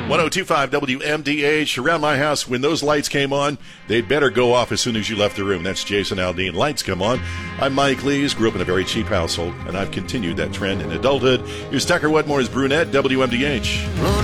1025 WMDH. Around my house, when those lights came on, they'd better go off as soon as you left the room. That's Jason Aldean. Lights come on. I'm Mike Lees. Grew up in a very cheap household, and I've continued that trend in adulthood. Here's Tucker Wetmore's Brunette, WMDH.